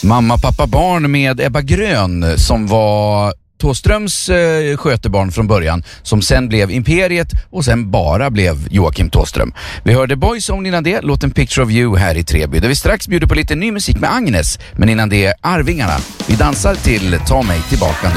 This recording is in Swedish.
Mamma, pappa, barn med Ebba Grön som var Thåströms skötebarn från början, som sen blev Imperiet och sen bara blev Joakim Thåström. Vi hörde Boyzone innan det, låten Picture of You här i Treby, där vi strax bjuder på lite ny musik med Agnes, men innan det Arvingarna. Vi dansar till Ta mig tillbaka.